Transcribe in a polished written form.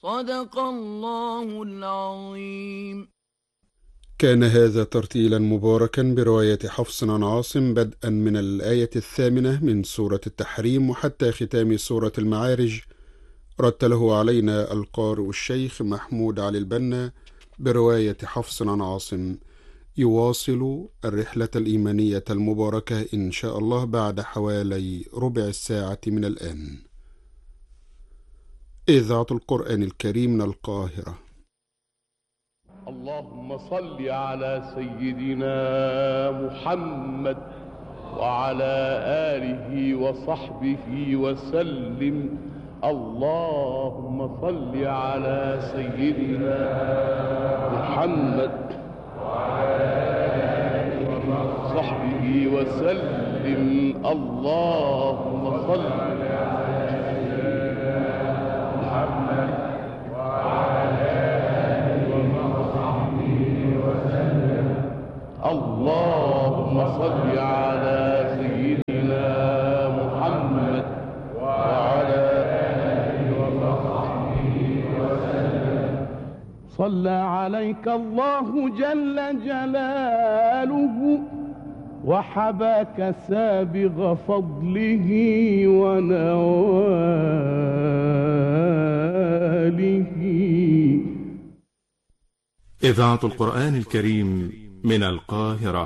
صدق الله العظيم. كان هذا ترتيلا مباركا برواية حفص عن عاصم بدءا من الآية 8 من سورة التحريم وحتى ختام سورة المعارج. رتله علينا القارئ الشيخ محمود علي البنا برواية حفص عن عاصم. يواصل الرحلة الإيمانية المباركة إن شاء الله بعد حوالي ربع الساعة من الآن. إذاعة القرآن الكريم من القاهرة. اللهم صل على سيدنا محمد وعلى آله وصحبه وسلم. اللهم صل على سيدنا محمد وعلى آله وصحبه وسلم. اللهم صل على سيدنا محمد وعلى آله وصحبه وسلم. اللهم صل على سيدنا محمد وعلى آله وصحبه وسلم. صلى عليك الله جل جلاله وحباك سابغ فضله ونواله. إذاعة القرآن الكريم من القاهرة.